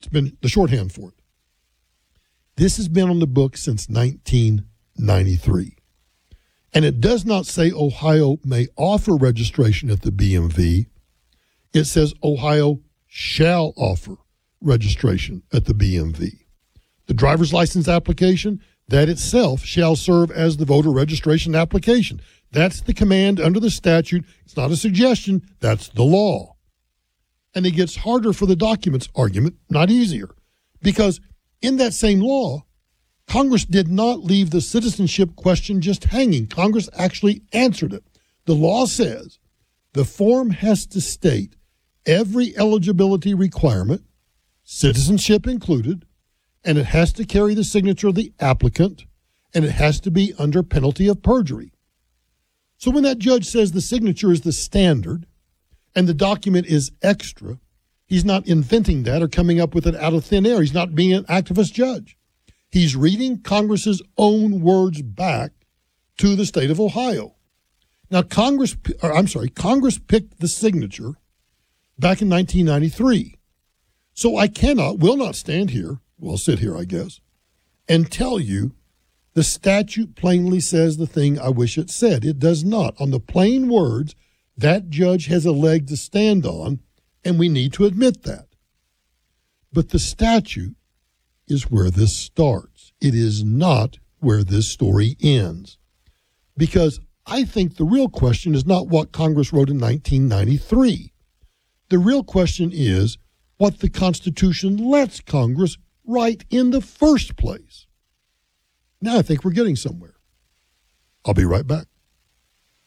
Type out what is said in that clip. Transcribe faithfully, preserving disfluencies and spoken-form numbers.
been the shorthand for it. This has been on the books since nineteen ninety-three. And it does not say Ohio may offer registration at the B M V. It says Ohio shall offer registration at the B M V. The driver's license application, that itself shall serve as the voter registration application. That's the command under the statute. It's not a suggestion. That's the law. And it gets harder for the documents argument, not easier. Because in that same law, Congress did not leave the citizenship question just hanging. Congress actually answered it. The law says the form has to state every eligibility requirement, citizenship included, and it has to carry the signature of the applicant, and it has to be under penalty of perjury. So when that judge says the signature is the standard and the document is extra, he's not inventing that or coming up with it out of thin air. He's not being an activist judge. He's reading Congress's own words back to the state of Ohio. Now, Congress, or I'm sorry, Congress picked the signature back in nineteen ninety-three. So I cannot, will not stand here, well, sit here, I guess, and tell you the statute plainly says the thing I wish it said. It does not. On the plain words, that judge has a leg to stand on, and we need to admit that. But the statute is where this starts. It is not where this story ends. Because I think the real question is not what Congress wrote in nineteen ninety-three. The real question is what the Constitution lets Congress write in the first place. Now I think we're getting somewhere. I'll be right back.